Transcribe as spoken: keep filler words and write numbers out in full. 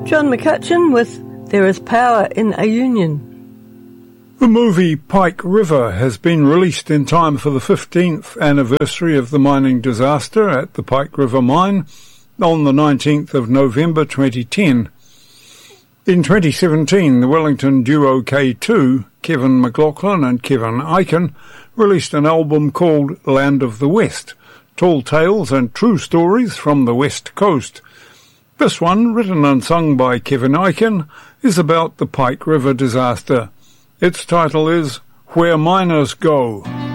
John McCutcheon with There Is Power in a Union. The movie Pike River has been released in time for the fifteenth anniversary of the mining disaster at the Pike River mine on the nineteenth of November twenty ten. In twenty seventeen, the Wellington duo K two, Kevin McLaughlin and Kevin Aiken, released an album called Land of the West, Tall Tales and True Stories from the West Coast. This one, written and sung by Kevin Aiken, is about the Pike River disaster. Its title is Where Miners Go.